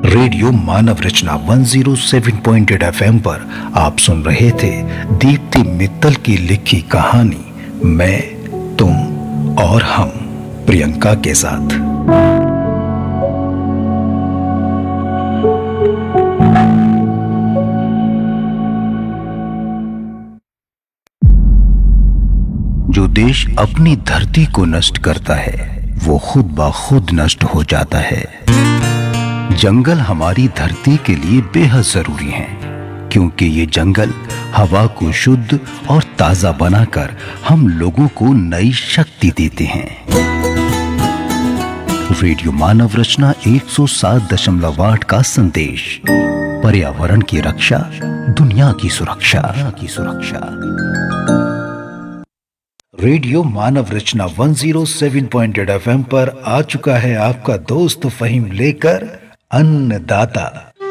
Radio मानव रचना 107.8 FM पर आप सुन रहे थे दीप्ति मित्तल की लिखी कहानी मैं, तुम और हम, प्रियंका के साथ। जो देश अपनी धरती को नष्ट करता है वो खुद ब खुद नष्ट हो जाता है। जंगल हमारी धरती के लिए बेहद जरूरी हैं, क्योंकि ये जंगल हवा को शुद्ध और ताजा बनाकर हम लोगों को नई शक्ति देते हैं। रेडियो मानव रचना 107.8 का संदेश, पर्यावरण की रक्षा, दुनिया की सुरक्षा। रेडियो मानव रचना 107.8 FM पर आ चुका है आपका दोस्त फहीम लेकर अन्नदाता।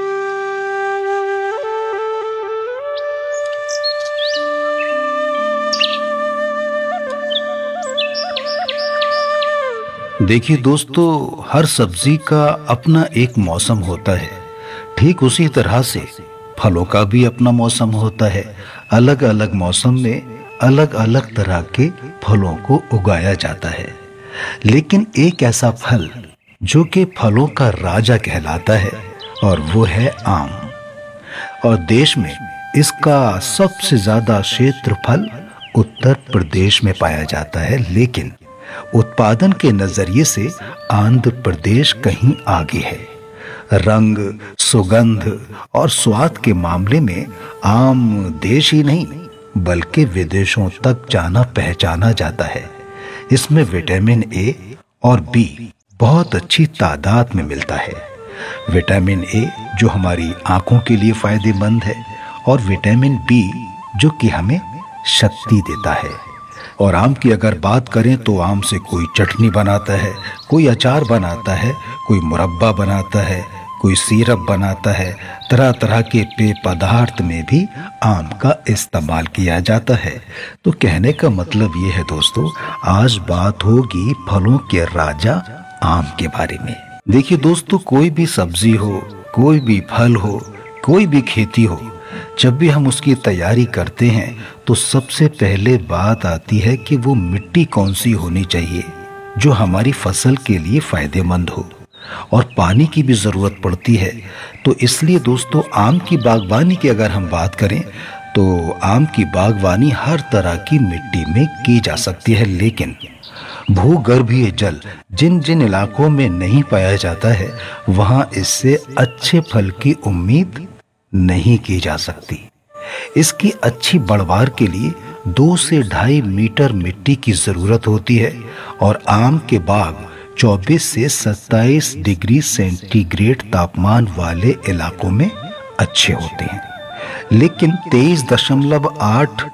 देखिए दोस्तों, हर सब्जी का अपना एक मौसम होता है। ठीक उसी तरह से फलों का भी अपना मौसम होता है। अलग अलग मौसम में अलग अलग तरह के फलों को उगाया जाता है। लेकिन एक ऐसा फल जो कि फलों का राजा कहलाता है और वो है आम। और देश में इसका सबसे ज्यादा क्षेत्रफल उत्तर प्रदेश में पाया जाता है, लेकिन उत्पादन के नजरिए से आंध्र प्रदेश कहीं आगे है। रंग, सुगंध और स्वाद के मामले में आम देश ही नहीं बल्कि विदेशों तक जाना पहचाना जाता है। इसमें विटामिन ए और बी बहुत अच्छी तादाद में मिलता है। विटामिन ए जो हमारी आंखों के लिए फायदेमंद है और विटामिन बी जो कि हमें शक्ति देता है। और आम की अगर बात करें तो आम से कोई चटनी बनाता है, कोई अचार बनाता है, कोई मुरब्बा बनाता है, कोई सिरप बनाता है। तरह तरह के पेय पदार्थ में भी आम का इस्तेमाल किया जाता है। तो कहने का मतलब ये है दोस्तों, आज बात होगी फलों के राजा आम के बारे में। देखिए दोस्तों, कोई भी सब्जी हो, कोई भी फल हो, कोई भी खेती हो, जब भी हम उसकी तैयारी करते हैं तो सबसे पहले बात आती है कि वो मिट्टी कौन सी होनी चाहिए जो हमारी फसल के लिए फायदेमंद हो। और पानी की भी जरूरत पड़ती है। तो इसलिए दोस्तों, आम की बागवानी की अगर हम बात करें तो आम की बागवानी हर तरह की मिट्टी में की जा सकती है, लेकिन भूगर्भीय जल जिन जिन इलाकों में नहीं पाया जाता है वहां इससे अच्छे फल की उम्मीद नहीं की जा सकती। इसकी अच्छी बढ़वार के लिए 2 से 2.5 मीटर मिट्टी की जरूरत होती है। और आम के बाग 24 से 27 डिग्री सेंटीग्रेड तापमान वाले इलाकों में अच्छे होते हैं, लेकिन 23.8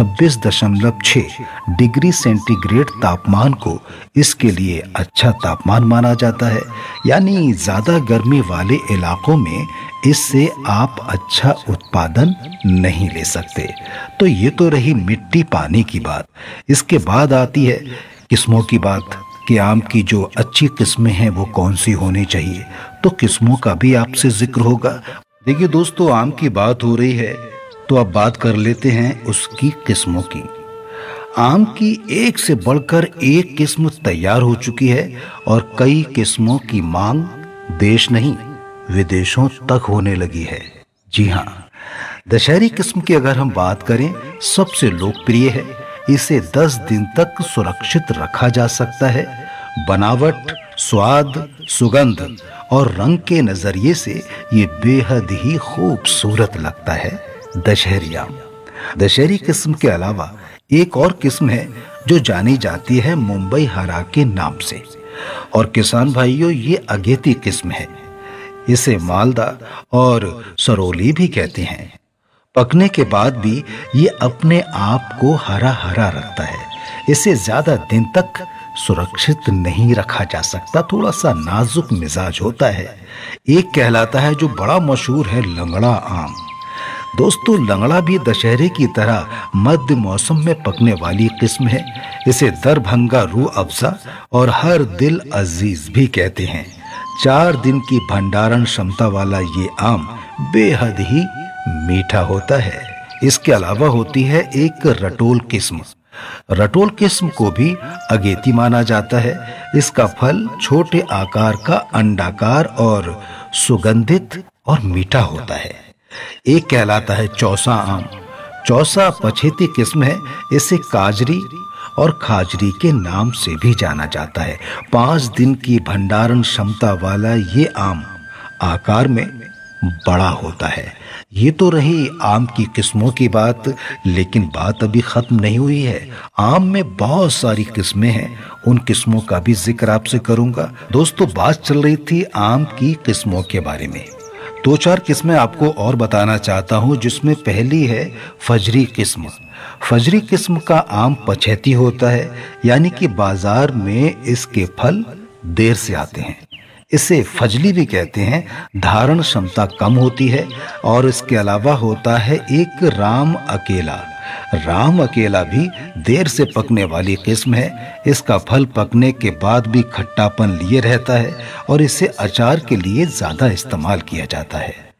26.6 डिग्री सेंटीग्रेड तापमान को इसके लिए अच्छा तापमान माना जाता है। यानी ज्यादा गर्मी वाले इलाकों में इससे आप अच्छा उत्पादन नहीं ले सकते। तो ये तो रही मिट्टी पानी की बात। इसके बाद आती है किस्मों की बात कि आम की जो अच्छी किस्में हैं वो कौन सी होनी चाहिए। तो किस्मों का भी आपसे जिक्र होगा। देखिए दोस्तों, आम की बात हो रही है तो अब बात कर लेते हैं उसकी किस्मों की। आम की एक से बढ़कर एक किस्म तैयार हो चुकी है और कई किस्मों की मांग देश नहीं विदेशों तक होने लगी है। जी हाँ, दशहरी किस्म की अगर हम बात करें, सबसे लोकप्रिय है। इसे 10 दिन तक सुरक्षित रखा जा सकता है। बनावट, स्वाद, सुगंध और रंग के नजरिए से ये बेहद ही खूबसूरत लगता है दशहरी आम। दशहरी किस्म के अलावा एक और किस्म है जो जानी जाती है मुंबई हरा के नाम से। और किसान भाइयों, ये अगेती किस्म है। इसे मालदा और सरोली भी कहते हैं। पकने के बाद भी ये अपने आप को हरा हरा रखता है। इसे ज्यादा दिन तक सुरक्षित नहीं रखा जा सकता, थोड़ा सा नाजुक मिजाज होता है। एक कहलाता है जो बड़ा मशहूर है, लंगड़ा आम। दोस्तों, लंगड़ा भी दशहरे की तरह मध्य मौसम में पकने वाली किस्म है। इसे दरभंगा रूह अफ़ज़ा और हर दिल अजीज भी कहते हैं। 4 दिन की भंडारण क्षमता वाला ये आम बेहद ही मीठा होता है। इसके अलावा होती है एक रटोल किस्म। रटोल किस्म को भी अगेती माना जाता है। इसका फल छोटे आकार का अंडाकार और सुगंधित और मीठा होता है। एक कहलाता है चौसा आम। चौसा पछेती किस्म है। इसे काजरी और खाजरी के नाम से भी जाना जाता है। 5 दिन की भंडारण क्षमता वाला ये आम आकार में बड़ा होता है। ये तो रही आम की किस्मों की बात, लेकिन बात अभी खत्म नहीं हुई है। आम में बहुत सारी किस्में हैं, उन किस्मों का भी जिक्र आपसे करूंगा। दोस्तों, बात चल रही थी आम की किस्मों के बारे में। 2-4 किस्में आपको और बताना चाहता हूं, जिसमें पहली है फजरी किस्म। फजरी किस्म का आम पछेती होता है, यानी कि बाजार में इसके फल देर से आते हैं। इसे फजली भी कहते हैं। धारण क्षमता कम होती है। और इसके अलावा होता है एक राम अकेला। राम अकेला भी देर से पकने वाली किस्म है। इसका फल पकने के बाद भी खट्टापन लिए रहता है और इसे अचार के लिए ज्यादा इस्तेमाल किया जाता है।